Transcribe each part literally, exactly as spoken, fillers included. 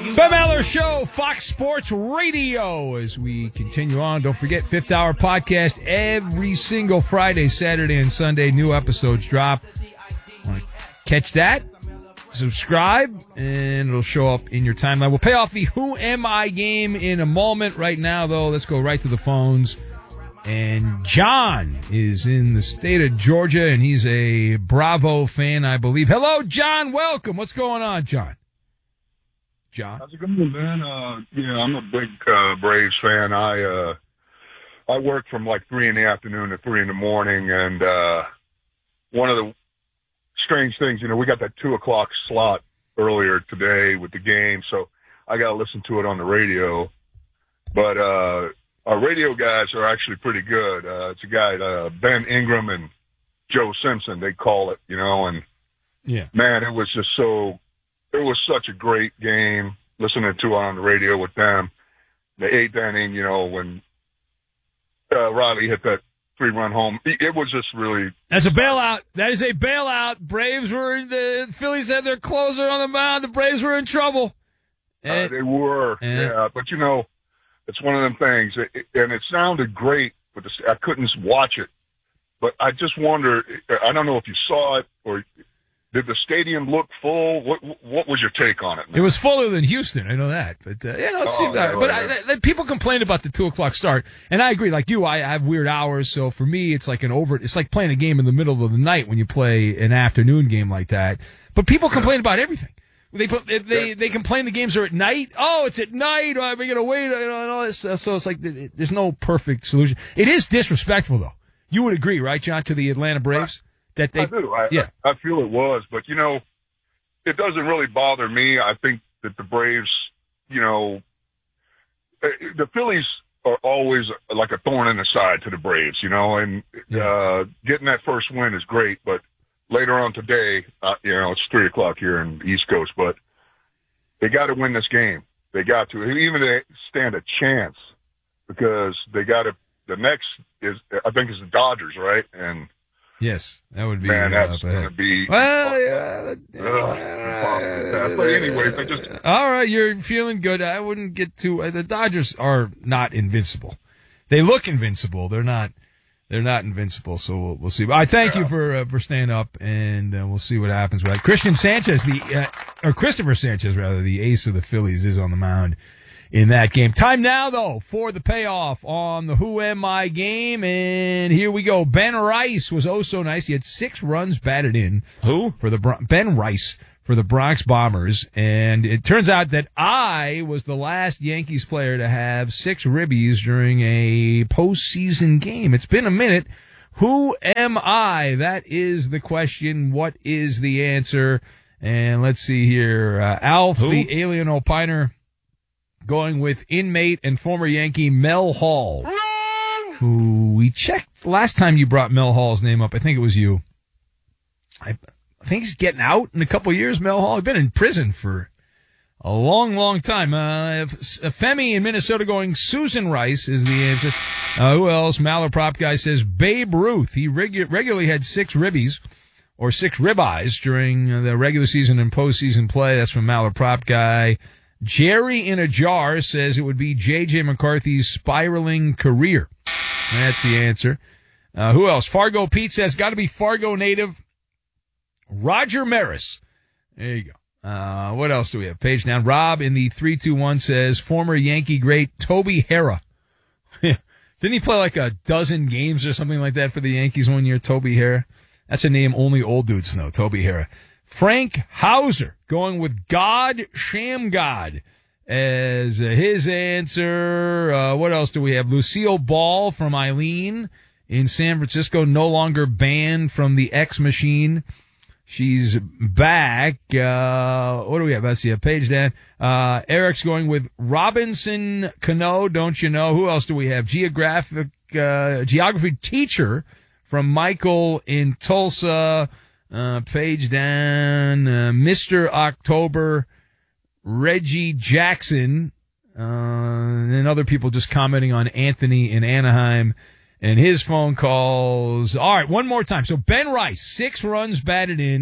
Ben Maller Show, Fox Sports Radio. As we continue on, don't forget, Fifth Hour Podcast every single Friday, Saturday, and Sunday. New episodes drop. Want to catch that? Subscribe, and it'll show up in your timeline. We'll pay off the Who Am I game in a moment. Right now, though, let's go right to the phones. And John is in the state of Georgia, and he's a Bravo fan, I believe. Hello, John. Welcome. What's going on, John? John? How's it going, man? Uh, yeah, I'm a big uh, Braves fan. I uh, I work from like three in the afternoon to three in the morning, and uh, one of the strange things, you know, we got that two o'clock slot earlier today with the game, so I got to listen to it on the radio. But uh, our radio guys are actually pretty good. Uh, it's a guy, uh, Ben Ingram and Joe Simpson, they call it, you know, and yeah, man, it was just so, it was such a great game listening to it on the radio with them. The eighth inning, you know, when uh, Riley hit that three-run home, it was just really... That's a bailout. That is a bailout. Braves were, the Phillies had their closer on the mound. The Braves were in trouble. And, uh, they were, and, yeah. But, you know, it's one of them things, it, and it sounded great, but I couldn't watch it. But I just wonder, I don't know if you saw it, or did the stadium look full? What what was your take on it, man? It was fuller than Houston, I know that. But, uh, you know, it seemed, oh, yeah, but yeah. I, I, people complained about the two o'clock start, and I agree. Like you, I have weird hours, so for me, it's like an over, it's like playing a game in the middle of the night when you play an afternoon game like that. But people complain about everything. They put, they, they, they complain the games are at night. Oh, it's at night. Oh, we're going to wait. You know, and all this. So it's like, there's no perfect solution. It is disrespectful, though. You would agree, right, John, to the Atlanta Braves? That they, I do. I, yeah. I, I feel it was. But, you know, it doesn't really bother me. I think that the Braves, you know, the Phillies are always like a thorn in the side to the Braves, you know, and yeah. uh, getting that first win is great. But later on today, uh, you know, it's three o'clock here in the East Coast, but they got to win this game. They got to, even they stand a chance, because they got to, the next is, I think, is the Dodgers, right? And yes, that would be, man, that's going to be, well, yeah, uh, uh, but anyways, I just, all right, you're feeling good. I wouldn't get too, uh, the Dodgers are not invincible. They look invincible. They're not. They're not invincible, so we'll, we'll see. I thank yeah. you for uh, for staying up, and uh, we'll see what happens. Right, Christian Sanchez, the uh, or Christopher Sanchez, rather, the ace of the Phillies, is on the mound in that game. Time now, though, for the payoff on the Who Am I game, and here we go. Ben Rice was oh so nice. He had six runs batted in. Who? For the Bron- Ben Rice. For the Bronx Bombers, and it turns out that I was the last Yankees player to have six ribbies during a postseason game. It's been a minute. Who am I? That is the question. What is the answer? And let's see here. Uh, Alf, Who? the alien opiner, going with inmate and former Yankee Mel Hall, who we checked last time you brought Mel Hall's name up. I think it was you. I I think he's getting out in a couple of years, Mel Hall. He's been in prison for a long, long time. Uh, Femi in Minnesota going Susan Rice is the answer. Uh, who else? Maller Prop Guy says Babe Ruth. He regu- regularly had six ribbies or six ribeyes during the regular season and postseason play. That's from Maller Prop Guy. Jerry in a Jar says it would be J J McCarthy's spiraling career. That's the answer. Uh, who else? Fargo Pete says got to be Fargo native Roger Maris. There you go. Uh, what else do we have? Page down. Rob in the three two one says former Yankee great Toby Harrah. Didn't he play like a dozen games or something like that for the Yankees one year, Toby Harrah? That's a name only old dudes know, Toby Harrah. Frank Hauser going with God Shamgod as uh, his answer. Uh, what else do we have? Lucille Ball from Eileen in San Francisco, no longer banned from the X Machine. She's back. Uh, what do we have? Let's see a page down. Uh, Eric's going with Robinson Cano. Don't you know? Who else do we have? Geographic, uh, geography teacher from Michael in Tulsa. Uh, page down. Uh, Mister October, Reggie Jackson. Uh, and other people just commenting on Anthony in Anaheim and his phone calls. All right, one more time. So Ben Rice, six runs batted in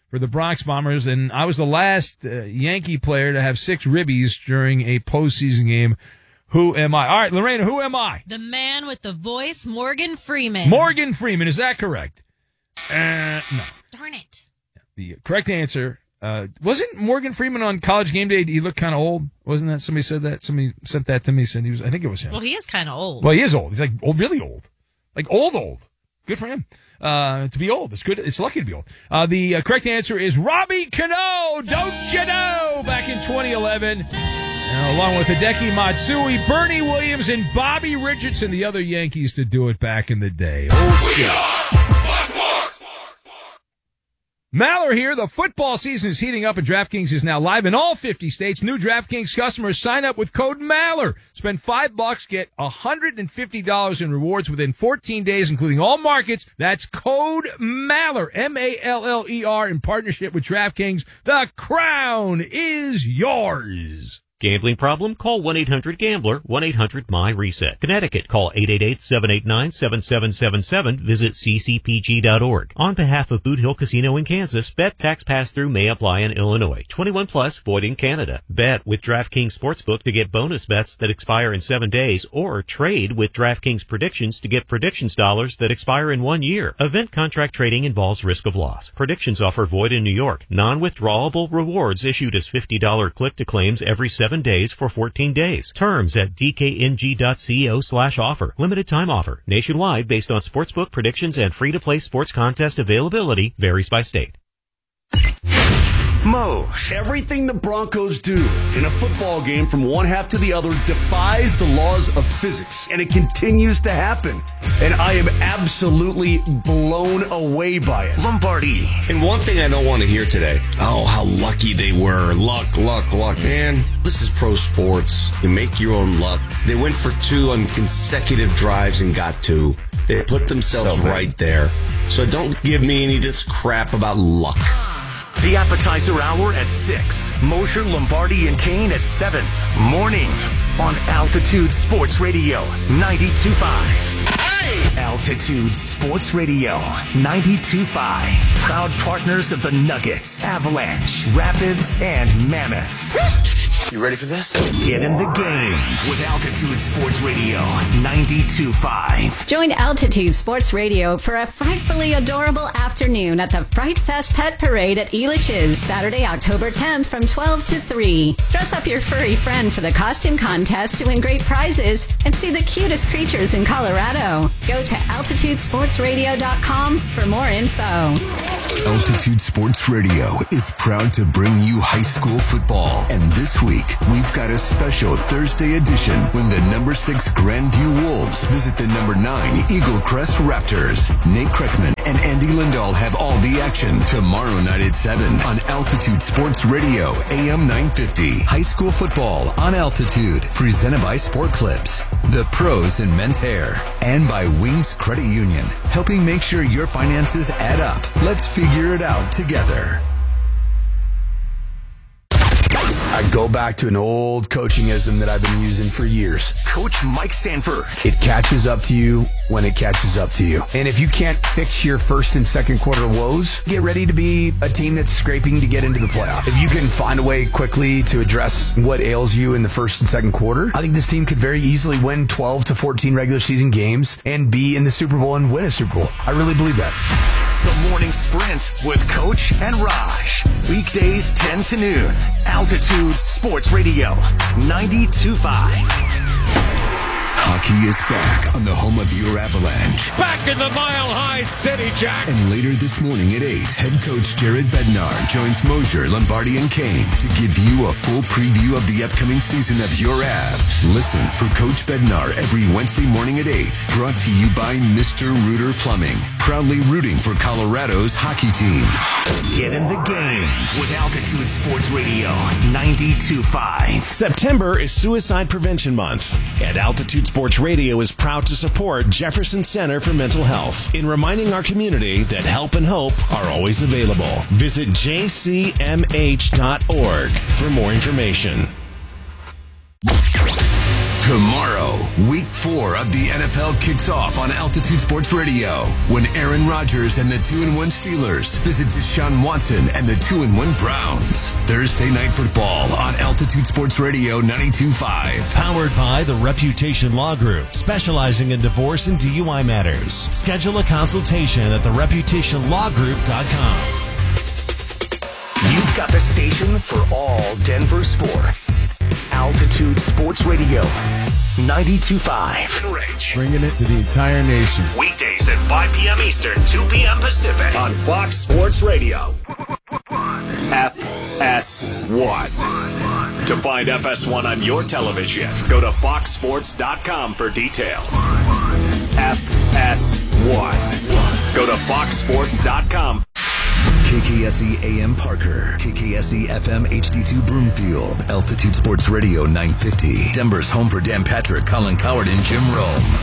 for the Bronx Bombers, and I was the last uh, Yankee player to have six ribbies during a postseason game. Who am I? All right, Lorena, who am I? The man with the voice, Morgan Freeman. Morgan Freeman, is that correct? Uh, no. Darn it. The correct answer, uh, wasn't Morgan Freeman on College Game Day? He looked kind of old. Wasn't that? Somebody said that. Somebody sent that to me. Said he was, I think it was him. Well, he is kind of old. Well, he is old. He's like old, really old. Like old, old. Good for him. Uh, to be old. It's good. It's lucky to be old. Uh, the uh, correct answer is Robbie Cano. Don't you know? Back in twenty eleven. Uh, along with Hideki Matsui, Bernie Williams, and Bobby Richardson, the other Yankees to do it back in the day. Oh, shit. Maller here. The football season is heating up, and DraftKings is now live in all fifty states. New DraftKings customers sign up with code Maller. Spend five bucks, get one hundred fifty dollars in rewards within fourteen days, including all markets. That's code Maller, M A L L E R, in partnership with DraftKings. The crown is yours. Gambling problem? Call one eight hundred gambler, one eight hundred M Y reset. Connecticut, call eight eight eight, seven eight nine, seven seven seven seven. Visit c c p g dot org. On behalf of Boot Hill Casino in Kansas, bet tax pass-through may apply in Illinois. twenty-one plus, void in Canada. Bet with DraftKings Sportsbook to get bonus bets that expire in seven days, or trade with DraftKings Predictions to get predictions dollars that expire in one year. Event contract trading involves risk of loss. Predictions offer void in New York. Non-withdrawable rewards issued as fifty dollars click-to-claims every seven days for fourteen days. Terms at d k n g dot co slash offer. Limited time offer. Nationwide based on sportsbook predictions and free-to-play sports contest availability. Varies by state. Moj, everything the Broncos do in a football game from one half to the other defies the laws of physics, and it continues to happen. And I am absolutely blown away by it. Lombardi. And one thing I don't want to hear today, oh, how lucky they were. Luck, luck, luck. Man, this is pro sports. You make your own luck. They went for two on consecutive drives and got two. They put themselves so right there. So don't give me any of this crap about luck. The Appetizer Hour at six. Mosher, Lombardi, and Kane at seven. Mornings on Altitude Sports Radio ninety-two point five. Hey! Altitude Sports Radio ninety-two point five. Proud partners of the Nuggets, Avalanche, Rapids, and Mammoth. You ready for this? Get in the game with Altitude Sports Radio ninety-two point five. Join Altitude Sports Radio for a frightfully adorable afternoon at the Fright Fest Pet Parade at Elitch's, Saturday, October tenth from twelve to three. Dress up your furry friend for the costume contest to win great prizes and see the cutest creatures in Colorado. Go to altitude sports radio dot com for more info. Altitude Sports Radio is proud to bring you high school football. And this week, we've got a special Thursday edition when the number six Grandview Wolves visit the number nine Eagle Crest Raptors. Nate Kreckman and Andy Lindahl have all the action tomorrow night at seven on Altitude Sports Radio, A M nine fifty. High school football on Altitude, presented by Sport Clips, the pros in men's hair, and by Wings Credit Union, helping make sure your finances add up. Let's figure it out together. I go back to an old coachingism that I've been using for years. Coach Mike Sanford. It catches up to you when it catches up to you. And if you can't fix your first and second quarter woes, get ready to be a team that's scraping to get into the playoff. If you can find a way quickly to address what ails you in the first and second quarter, I think this team could very easily win twelve to fourteen regular season games and be in the Super Bowl and win a Super Bowl. I really believe that. The Morning Sprint with Coach and Raj. Weekdays ten to noon. Altitude Sports Radio ninety-two point five. Hockey is back on the home of your Avalanche. Back in the Mile High City, Jack. And later this morning at eight, head coach Jared Bednar joins Mosher, Lombardi, and Kane to give you a full preview of the upcoming season of your Avs. Listen for Coach Bednar every Wednesday morning at eight. Brought to you by Mister Rooter Plumbing, proudly rooting for Colorado's hockey team. Get in the game with Altitude Sports Radio ninety-two point five. September is Suicide Prevention Month, and Altitude Sports Radio is proud to support Jefferson Center for Mental Health in reminding our community that help and hope are always available. Visit j c m h dot org for more information. Tomorrow, week four of the N F L kicks off on Altitude Sports Radio when Aaron Rodgers and the two and one Steelers visit Deshaun Watson and the two and one Browns. Thursday night football on Altitude Sports Radio ninety-two point five. Powered by the Reputation Law Group, specializing in divorce and D U I matters. Schedule a consultation at the reputation law group dot com. You've got the station for all Denver sports. Altitude Sports Radio, ninety-two point five. Bringing it to the entire nation. Weekdays at five p.m. Eastern, two p.m. Pacific on Fox Sports Radio. F S one. To find F S one on your television, go to fox sports dot com for details. F S one. Go to fox sports dot com. K K S E A M Parker, K K S E F M H D two Broomfield, Altitude Sports Radio nine fifty, Denver's home for Dan Patrick, Colin Coward, and Jim Rome.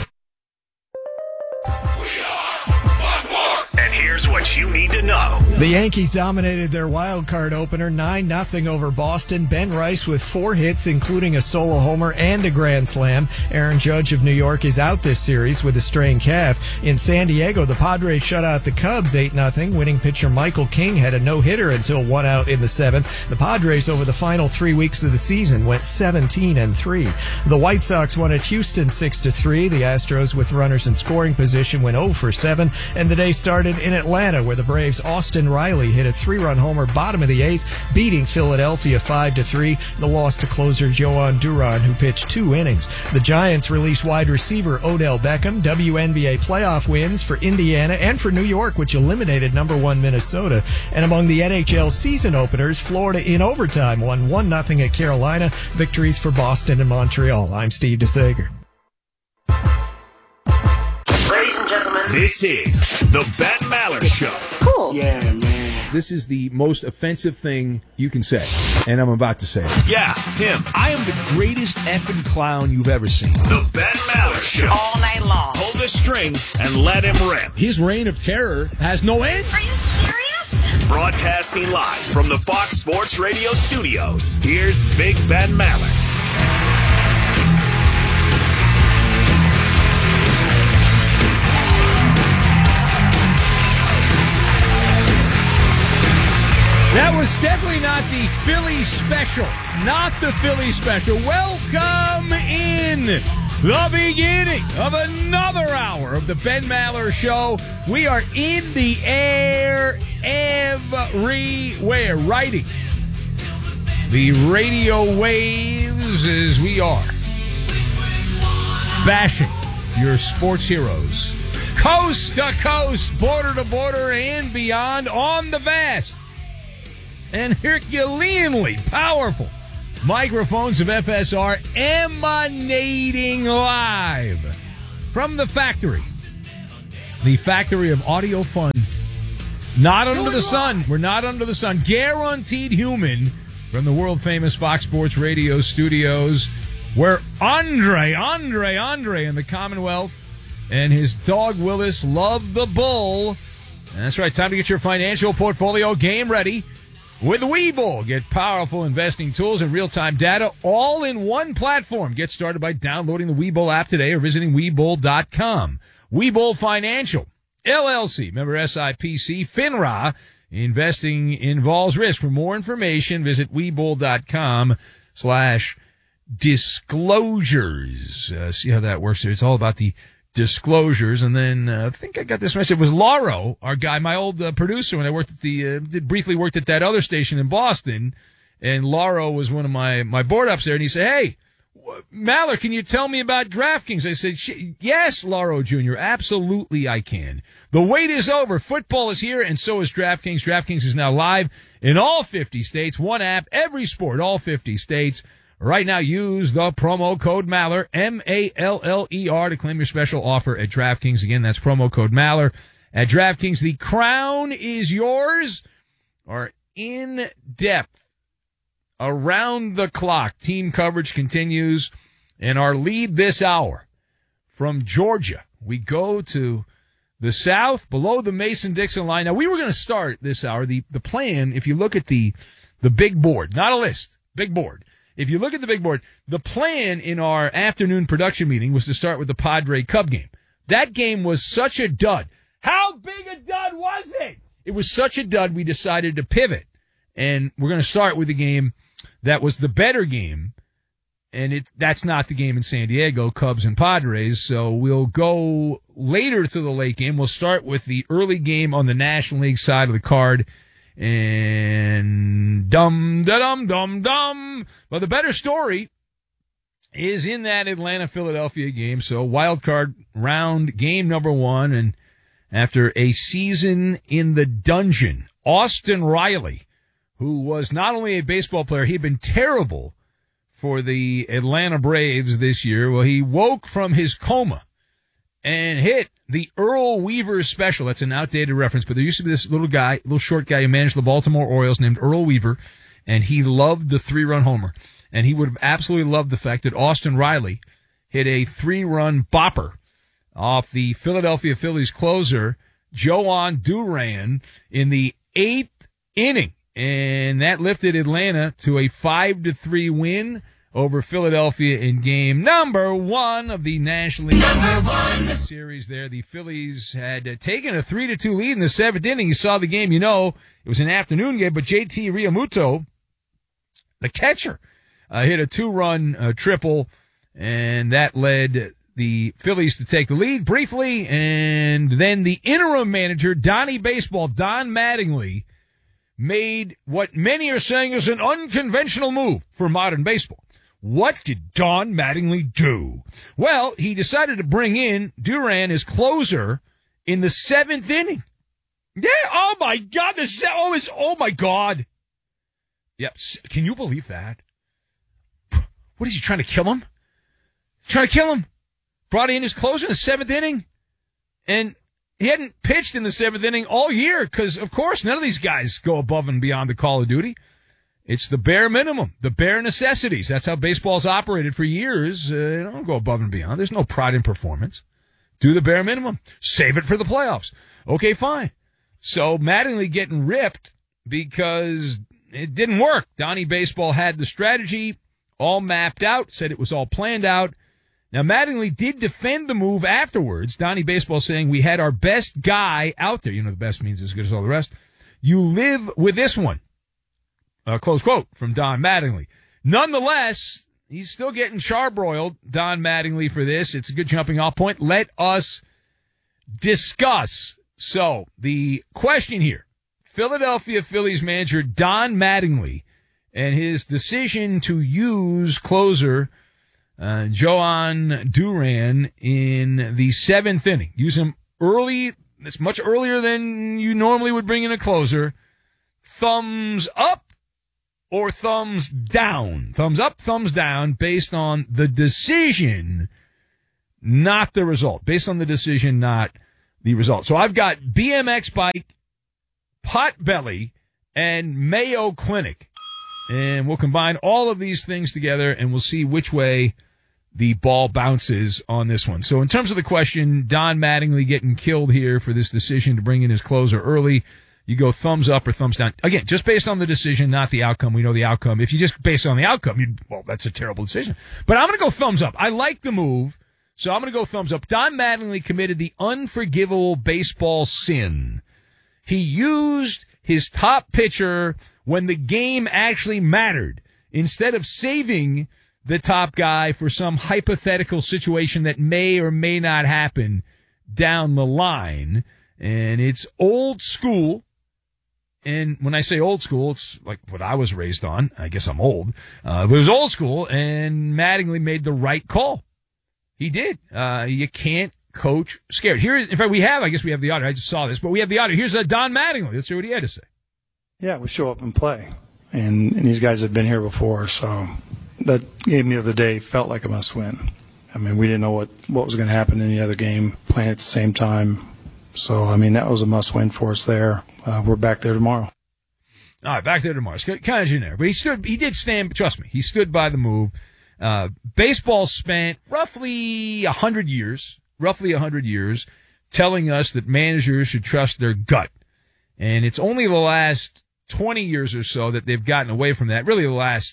And here's what you need to know. The Yankees dominated their wild card opener nine nothing over Boston. Ben Rice with four hits, including a solo homer and a grand slam. Aaron Judge of New York is out this series with a strained calf. In San Diego, the Padres shut out the Cubs eight nothing. Winning pitcher Michael King had a no-hitter until one out in the seventh. The Padres over the final three weeks of the season went seventeen and three. The White Sox won at Houston six to three. The Astros with runners in scoring position went oh for seven. And the day started in Atlanta, where the Braves' Austin Riley hit a three-run homer bottom of the eighth, beating Philadelphia five to three. The loss to closer Joan Duran, who pitched two innings. The Giants released wide receiver Odell Beckham. W N B A playoff wins for Indiana and for New York, which eliminated number one Minnesota. And among the N H L season openers, Florida in overtime won one nothing at Carolina. Victories for Boston and Montreal. I'm Steve DeSager. This is the Ben Maller Show. Cool. Yeah, man. This is the most offensive thing you can say, and I'm about to say it. Yeah, him. I am the greatest effing clown you've ever seen. The Ben Maller Show. All night long. Pull the string and let him rip. His reign of terror has no end. Are you serious? Broadcasting live from the Fox Sports Radio studios, here's Big Ben Maller. That was definitely not the Philly special. Not the Philly special. Welcome in the beginning of another hour of the Ben Maller Show. We are in the air everywhere, riding the radio waves as we are bashing your sports heroes coast to coast, border to border, and beyond on the vast and Herculeanly powerful microphones of F S R, emanating live from the factory. The factory of audio fun. Not under the sun. We're not under the sun. Guaranteed human from the world-famous Fox Sports Radio studios, where Andre, Andre, Andre in the Commonwealth and his dog Willis love the bull. And that's right. Time to get your financial portfolio game ready with Webull. Get powerful investing tools and real-time data all in one platform. Get started by downloading the Webull app today or visiting Webull dot com. Webull Financial, L L C, member S I P C, FINRA. Investing involves risk. For more information, visit Webull dot com slash disclosures. Uh, see how that works there. It's all about the disclosures. And then uh, I think I got this message. It was Lauro, our guy, my old uh, producer when I worked at the, uh, did, briefly worked at that other station in Boston. And Lauro was one of my, my board ups there. And he said, hey, Maller, can you tell me about DraftKings? I said, yes, Lauro Junior Absolutely I can. The wait is over. Football is here, and so is DraftKings. DraftKings is now live in all fifty states. One app, every sport, all fifty states. Right now, use the promo code Maller, M A L L E R, to claim your special offer at DraftKings. Again, that's promo code Maller at DraftKings. The crown is yours. Our in-depth, around-the-clock team coverage continues. And our lead this hour from Georgia. We go to the south, below the Mason-Dixon line. Now, we were going to start this hour. The, the plan, if you look at the, the big board, not a list, big board, if you look at the big board, the plan in our afternoon production meeting was to start with the Padre Cub game. That game was such a dud. How big a dud was it? It was such a dud, we decided to pivot. And we're going to start with the game that was the better game. And it that's not the game in San Diego, Cubs and Padres. So we'll go later to the late game. We'll start with the early game on the National League side of the card. And dum, da dum, dum, dum. Well, the better story is in that Atlanta-Philadelphia game. So wild card round, game number one. And after a season in the dungeon, Austin Riley, who was not only a baseball player, he'd been terrible for the Atlanta Braves this year. Well, he woke from his coma and hit the Earl Weaver special. That's an outdated reference, but there used to be this little guy, little short guy who managed the Baltimore Orioles named Earl Weaver, and he loved the three-run homer. And he would have absolutely loved the fact that Austin Riley hit a three-run bopper off the Philadelphia Phillies closer, Jhoan Duran, in the eighth inning. And that lifted Atlanta to a five to three win over Philadelphia in game number one of the National League number one series there. The Phillies had uh, taken a three to two lead in the seventh inning. You saw the game, you know, it was an afternoon game, but J T Realmuto, the catcher, uh, hit a two-run uh, triple, and that led the Phillies to take the lead briefly. And then the interim manager, Donnie Baseball, Don Mattingly, made what many are saying is an unconventional move for modern baseball. What did Don Mattingly do? Well, he decided to bring in Duran as closer in the seventh inning. Yeah, oh my God, this oh, is, oh my God. Yep, can you believe that? What is he, trying to kill him? Trying to kill him. Brought in his closer in the seventh inning, and he hadn't pitched in the seventh inning all year because, of course, none of these guys go above and beyond the call of duty. It's the bare minimum, the bare necessities. That's how baseball's operated for years. Uh, they don't go above and beyond. There's no pride in performance. Do the bare minimum. Save it for the playoffs. Okay, fine. So Mattingly getting ripped because it didn't work. Donnie Baseball had the strategy all mapped out, said it was all planned out. Now, Mattingly did defend the move afterwards. Donnie Baseball saying we had our best guy out there. You know, the best means as good as all the rest. You live with this one. Uh, close quote from Don Mattingly. Nonetheless, he's still getting charbroiled, Don Mattingly, for this. It's a good jumping off point. Let us discuss. So, the question here, Philadelphia Phillies manager Don Mattingly and his decision to use closer Uh, Jhoan Duran in the seventh inning. Use him early. It's much earlier than you normally would bring in a closer. Thumbs up or thumbs down? Thumbs up, thumbs down based on the decision, not the result. Based on the decision, not the result. So I've got B M X Bike, Potbelly, and Mayo Clinic. And we'll combine all of these things together, and we'll see which way the ball bounces on this one. So in terms of the question, Don Mattingly getting killed here for this decision to bring in his closer early, you go thumbs up or thumbs down. Again, just based on the decision, not the outcome. We know the outcome. If you just base it on the outcome, you'd, well, that's a terrible decision. But I'm going to go thumbs up. I like the move, so I'm going to go thumbs up. Don Mattingly committed the unforgivable baseball sin. He used his top pitcher when the game actually mattered, instead of saving the top guy for some hypothetical situation that may or may not happen down the line. And it's old school. And when I say old school, it's like what I was raised on. I guess I'm old. Uh, but it was old school, and Mattingly made the right call. He did. Uh, you can't coach scared. Here is, in fact, we have, I guess we have the audio. I just saw this, but we have the audio. Here's uh, Don Mattingly. Let's hear what he had to say. Yeah, we show up and play. And, and these guys have been here before, so that game the other day felt like a must-win. I mean, we didn't know what, what was going to happen in the other game, playing at the same time. So, I mean, that was a must-win for us there. Uh, we're back there tomorrow. All right, back there tomorrow. It's kind of generic. But he stood, he did stand, trust me, he stood by the move. Uh, baseball spent roughly a hundred years, roughly a hundred years, telling us that managers should trust their gut. And it's only the last twenty years or so that they've gotten away from that. Really the last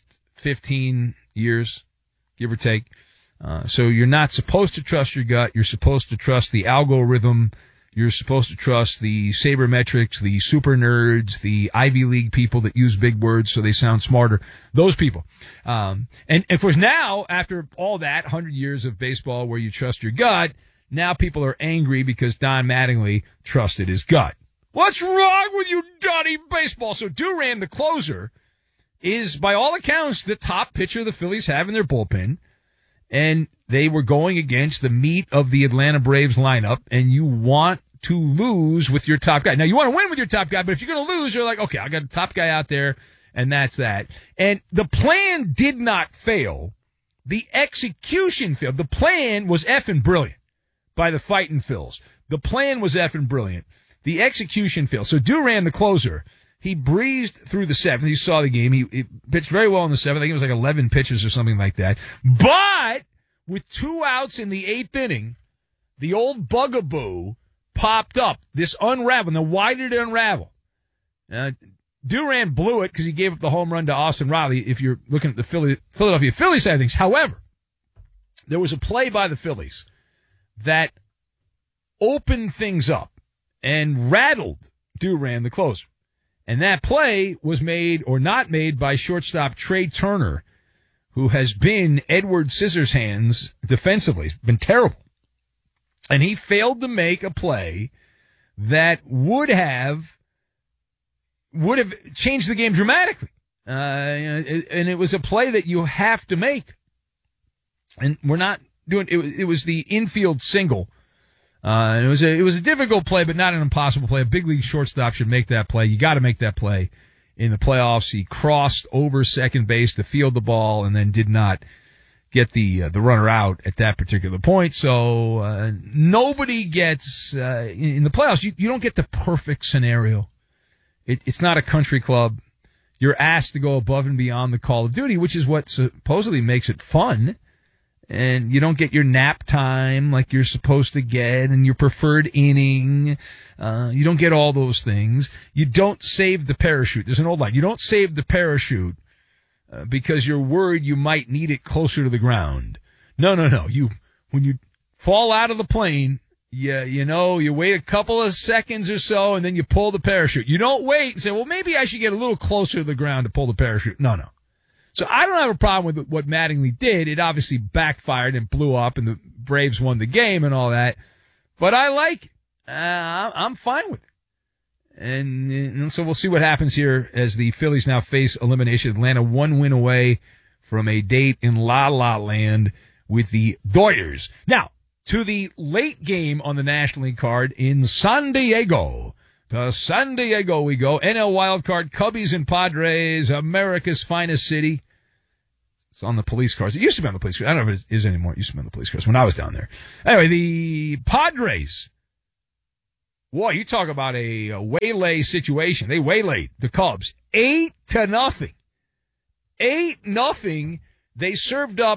fifteen years, give or take. Uh, so you're not supposed to trust your gut. You're supposed to trust the algorithm. You're supposed to trust the sabermetrics, the super nerds, the Ivy League people that use big words so they sound smarter. Those people. Um, and, and of course now, after all that, one hundred years of baseball where you trust your gut, now people are angry because Don Mattingly trusted his gut. What's wrong with you, Donnie Baseball? So Duran, the closer, is by all accounts the top pitcher the Phillies have in their bullpen. And they were going against the meat of the Atlanta Braves lineup, and you want to lose with your top guy. Now, you want to win with your top guy, but if you're going to lose, you're like, okay, I got a top guy out there, and that's that. And the plan did not fail. The execution failed. The plan was effing brilliant by the Fightin' Phils. The plan was effing brilliant. The execution failed. So Duran, the closer, he breezed through the seventh. You saw the game. He, he pitched very well in the seventh. I think it was like eleven pitches or something like that. But with two outs in the eighth inning, the old bugaboo popped up. This unraveled. Now, why did it unravel? Uh, Duran blew it because he gave up the home run to Austin Riley, if you're looking at the Philly, Philadelphia Phillies side of things. However, there was a play by the Phillies that opened things up and rattled Duran, the closer. And that play was made or not made by shortstop Trey Turner, who has been Edward Scissorhands defensively. It's been terrible. And he failed to make a play that would have would have changed the game dramatically. Uh, and it was a play that you have to make. And we're not doing it. It was the infield single. Uh, it was a, it was a difficult play, but not an impossible play. A big league shortstop should make that play. You got to make that play in the playoffs. He crossed over second base to field the ball and then did not get the, uh, the runner out at that particular point. So, uh, nobody gets, uh, in, in the playoffs, you, you don't get the perfect scenario. It, it's not a country club. You're asked to go above and beyond the call of duty, which is what supposedly makes it fun. And you don't get your nap time like you're supposed to get and your preferred inning. Uh, you don't get all those things. You don't save the parachute. There's an old line. You don't save the parachute uh, because you're worried you might need it closer to the ground. No, no, no. You, when you fall out of the plane, you, you know, you wait a couple of seconds or so and then you pull the parachute. You don't wait and say, well, maybe I should get a little closer to the ground to pull the parachute. No, no. So I don't have a problem with what Mattingly did. It obviously backfired and blew up, and the Braves won the game and all that. But I like it. Uh, I'm fine with it. And, and so we'll see what happens here as the Phillies now face elimination. Atlanta one win away from a date in La La Land with the Dodgers. Now, to the late game on the National League card in San Diego. To San Diego we go. N L wildcard, Cubbies and Padres, America's finest city. It's on the police cars. It used to be on the police cars. I don't know if it is anymore. It used to be on the police cars when I was down there. Anyway, the Padres. Boy, you talk about a, a waylay situation. They waylaid the Cubs. Eight to nothing. Eight nothing. They served up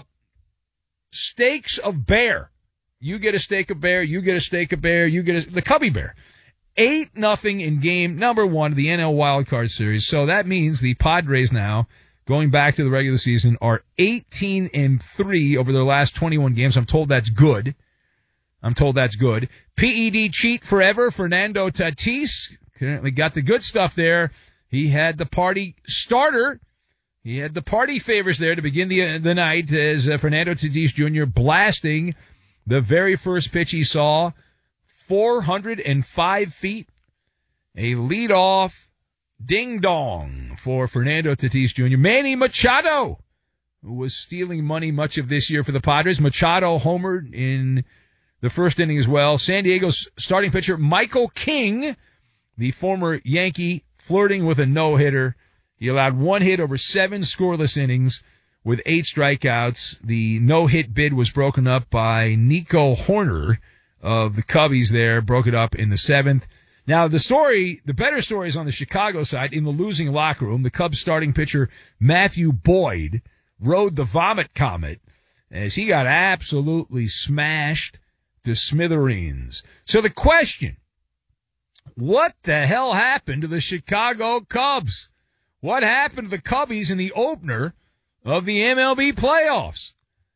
steaks of bear. You get a steak of bear. You get a steak of bear. You get a, the Cubby Bear. Eight nothing in game number one of the N L wildcard series. So that means the Padres now, going back to the regular season, are eighteen and three over their last twenty-one games. I'm told that's good. I'm told that's good. P E D cheat forever. Fernando Tatis currently got the good stuff there. He had the party starter. He had the party favors there to begin the, the night as uh, Fernando Tatis Junior blasting the very first pitch he saw. four hundred five feet, a leadoff ding-dong for Fernando Tatis Junior Manny Machado, who was stealing money much of this year for the Padres. Machado homered in the first inning as well. San Diego's starting pitcher, Michael King, the former Yankee, flirting with a no-hitter. He allowed one hit over seven scoreless innings with eight strikeouts. The no-hit bid was broken up by Nico Horner of the Cubbies there, broke it up in the seventh. Now, the story, the better story is on the Chicago side. In the losing locker room, the Cubs starting pitcher, Matthew Boyd, rode the vomit comet as he got absolutely smashed to smithereens. So the question, what the hell happened to the Chicago Cubs? What happened to the Cubbies in the opener of the M L B playoffs.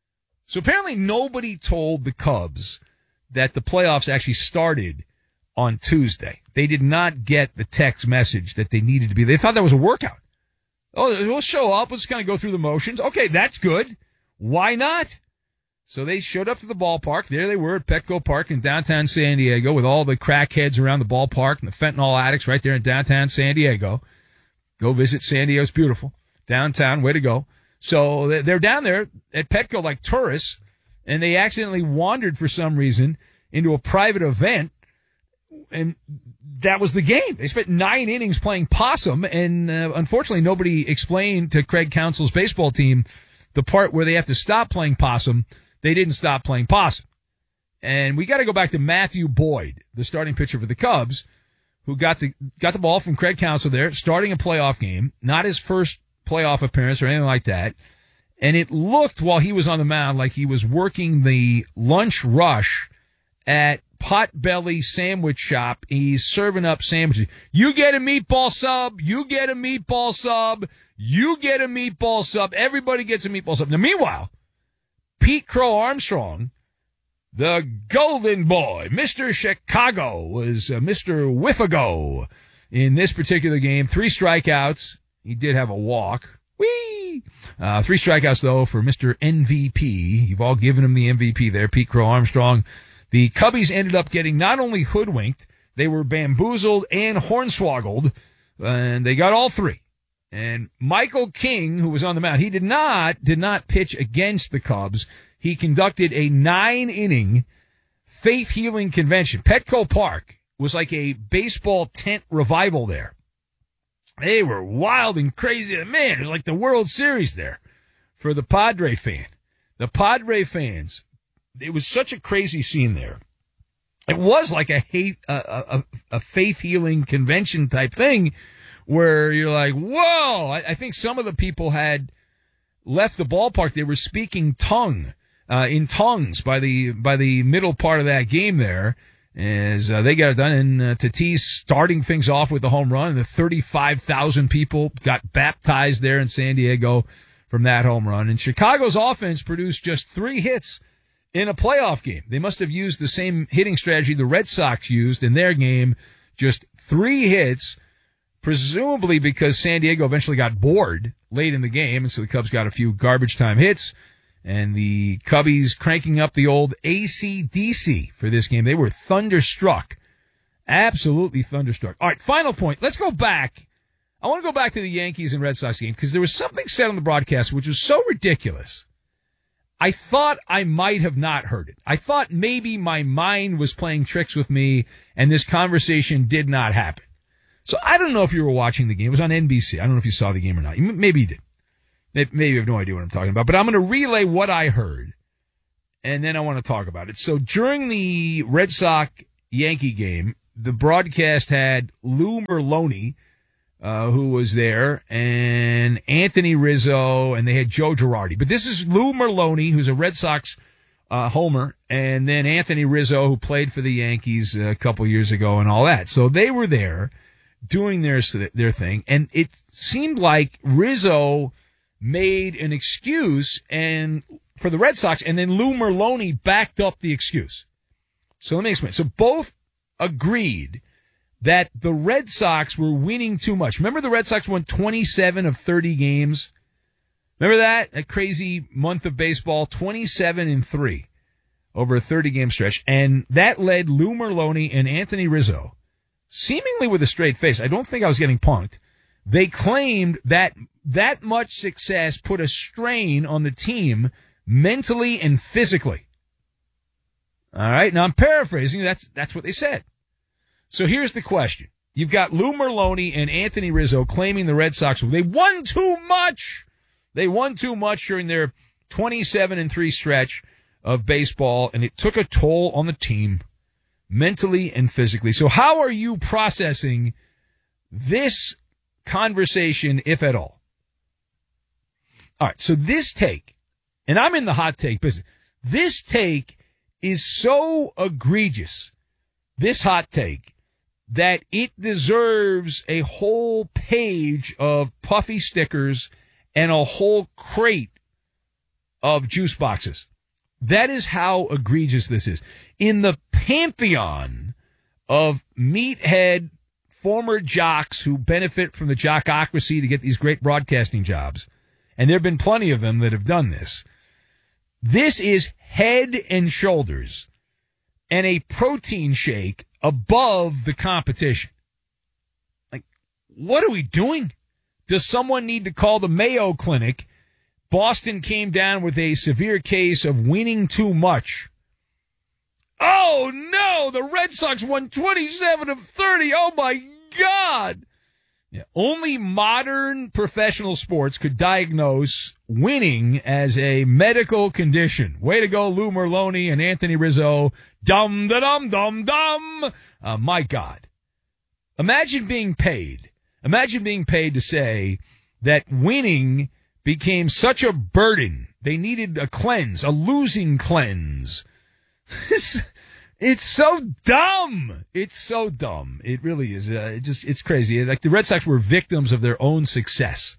So apparently nobody told the Cubs that the playoffs actually started on Tuesday. They did not get the text message that they needed to be. They thought that was a workout. Oh, we'll show up. Let's kind of go through the motions. Okay, that's good. Why not? So they showed up to the ballpark. There they were at Petco Park in downtown San Diego with all the crackheads around the ballpark and the fentanyl addicts right there in downtown San Diego. Go visit San Diego's beautiful. Downtown, way to go. So they're down there at Petco like tourists, and they accidentally wandered for some reason into a private event, and that was the game. They spent nine innings playing possum, and uh, unfortunately nobody explained to Craig Counsell's baseball team the part where they have to stop playing possum. They didn't stop playing possum. And we got to go back to Matthew Boyd, the starting pitcher for the Cubs, who got the got the ball from Craig Counsell there, starting a playoff game, not his first playoff appearance or anything like that. And it looked while he was on the mound like he was working the lunch rush at Potbelly Sandwich Shop. He's serving up sandwiches. You get a meatball sub. You get a meatball sub. You get a meatball sub. Everybody gets a meatball sub. Now, meanwhile, Pete Crow Armstrong, the golden boy, Mister Chicago, was uh, Mister Whiffago in this particular game. Three strikeouts. He did have a walk. Whee! Uh, three strikeouts, though, for Mister M V P. You've all given him the M V P there, Pete Crow Armstrong. The Cubbies ended up getting not only hoodwinked, they were bamboozled and hornswoggled, and they got all three. And Michael King, who was on the mound, he did not, did not pitch against the Cubs. He conducted a nine-inning faith-healing convention. Petco Park was like a baseball tent revival there. They were wild and crazy. Man, it was like the World Series there for the Padre fan. The Padre fans, it was such a crazy scene there. It was like a hate, a, a, a faith-healing convention type thing where you're like, whoa. I, I think some of the people had left the ballpark. They were speaking tongue, uh, in tongues by the, by the middle part of that game there. As uh, they got it done, and uh, Tatis starting things off with the home run, and the thirty-five thousand people got baptized there in San Diego from that home run. And Chicago's offense produced just three hits in a playoff game. They must have used the same hitting strategy the Red Sox used in their game, just three hits, presumably because San Diego eventually got bored late in the game, and so the Cubs got a few garbage time hits. And the Cubbies cranking up the old A C D C for this game. They were thunderstruck. Absolutely thunderstruck. All right, final point. Let's go back. I want to go back to the Yankees and Red Sox game because there was something said on the broadcast which was so ridiculous. I thought I might have not heard it. I thought maybe my mind was playing tricks with me and this conversation did not happen. So I don't know if you were watching the game. It was on N B C. I don't know if you saw the game or not. Maybe you did. Maybe you have no idea what I'm talking about, but I'm going to relay what I heard, and then I want to talk about it. So during the Red Sox-Yankee game, the broadcast had Lou Merloni, uh, who was there, and Anthony Rizzo, and they had Joe Girardi. But this is Lou Merloni, who's a Red Sox uh, homer, and then Anthony Rizzo, who played for the Yankees a couple years ago and all that. So they were there doing their, their thing, and it seemed like Rizzo made an excuse and for the Red Sox, and then Lou Merloni backed up the excuse. So let me explain. So both agreed that the Red Sox were winning too much. Remember the Red Sox won twenty-seven of thirty games? Remember that? A crazy month of baseball, twenty-seven and three over a thirty-game stretch. And that led Lou Merloni and Anthony Rizzo, seemingly with a straight face. I don't think I was getting punked. They claimed that that much success put a strain on the team mentally and physically. All right. Now I'm paraphrasing. That's, that's what they said. So here's the question. You've got Lou Merloni and Anthony Rizzo claiming the Red Sox, they won too much. They won too much during their twenty-seven and three stretch of baseball, and it took a toll on the team mentally and physically. So how are you processing this conversation, if at all? All right, so this take, and I'm in the hot take business, this take is so egregious, this hot take, that it deserves a whole page of puffy stickers and a whole crate of juice boxes. That is how egregious this is. In the pantheon of meathead former jocks who benefit from the jockocracy to get these great broadcasting jobs, and there have been plenty of them that have done this, this is head and shoulders and a protein shake above the competition. Like, what are we doing? Does someone need to call the Mayo Clinic? Boston came down with a severe case of winning too much. Oh, no! The Red Sox won twenty-seven of thirty. Oh, my God! Yeah, only modern professional sports could diagnose winning as a medical condition. Way to go, Lou Merloni and Anthony Rizzo. Dum, da, dum, dum, dum. Uh, my God. Imagine being paid. Imagine being paid to say that winning became such a burden. They needed a cleanse, a losing cleanse. It's so dumb. It's so dumb. It really is. Uh, it just, it's crazy. Like the Red Sox were victims of their own success.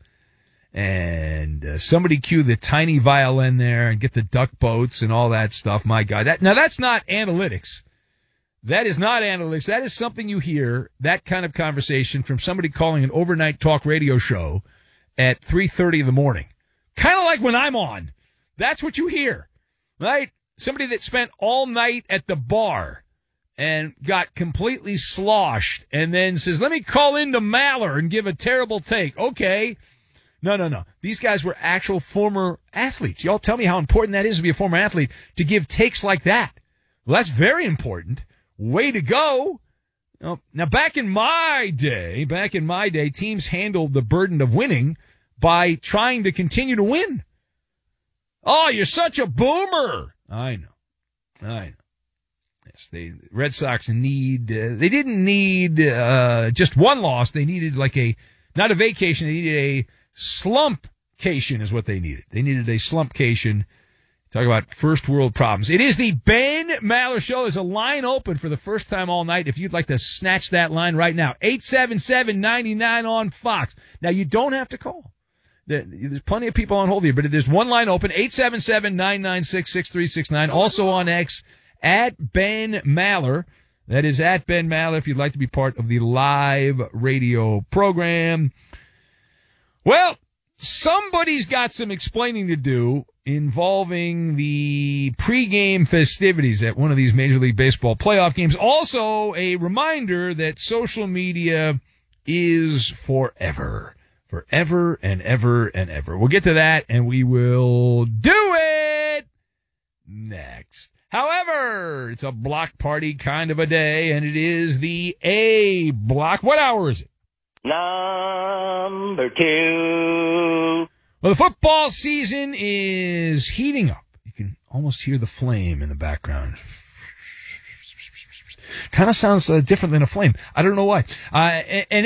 And uh, somebody cue the tiny violin there and get the duck boats and all that stuff. My God. That, now that's not analytics. That is not analytics. That is something you hear, that kind of conversation from somebody calling an overnight talk radio show at three thirty in the morning. Kind of like when I'm on. That's what you hear, right? Somebody that spent all night at the bar and got completely sloshed and then says, let me call into Maller and give a terrible take. Okay. No, no, no. These guys were actual former athletes. Y'all tell me how important that is to be a former athlete, to give takes like that. Well, that's very important. Way to go. Now, back in my day, back in my day, teams handled the burden of winning by trying to continue to win. Oh, you're such a boomer. I know. I know. Yes, the Red Sox need, uh, they didn't need uh, just one loss. They needed like a, not a vacation, they needed a slumpcation is what they needed. They needed a slumpcation. Talk about first world problems. It is the Ben Maller Show. There's a line open for the first time all night. If you'd like to snatch that line right now, eight seven seven, nine nine on Fox. Now, you don't have to call. There's plenty of people on hold here, but there's one line open, eight seven seven, nine nine six, six three six nine. Also on X, at Ben Maller. That is at Ben Maller if you'd like to be part of the live radio program. Well, somebody's got some explaining to do involving the pregame festivities at one of these Major League Baseball playoff games. Also, a reminder that social media is forever. Forever and ever and ever. We'll get to that, and we will do it next. However, it's a block party kind of a day, and it is the A block. What hour is it? Number two. Well, the football season is heating up. You can almost hear the flame in the background. Kind of sounds uh, different than a flame. I don't know why. Uh, and